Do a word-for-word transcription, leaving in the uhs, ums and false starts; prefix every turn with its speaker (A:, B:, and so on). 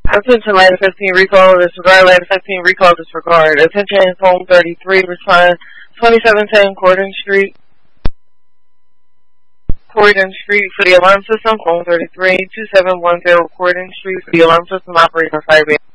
A: Attention, line fifteen, recall, disregard, line fifteen, recall, disregard. Attention, home thirty-three, respond, twenty-seven ten Corden Street. Corden Street for the alarm system, home thirty-three, two seven one zero Corden Street for the alarm system, operator five eight.